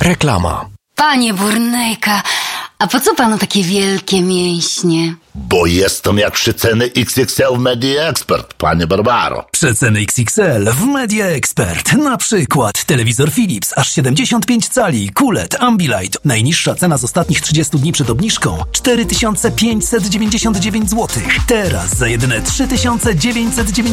Reklama. Panie Burnejka, a po co panu takie wielkie mięśnie? Bo jestem jak przeceny XXL w Media Expert, panie Barbaro. Przeceny XXL w Media Expert. Na przykład telewizor Philips aż 75 cali, QLED, Ambilight. Najniższa cena z ostatnich 30 dni przed obniżką 4599 zł. Teraz za jedyne 3999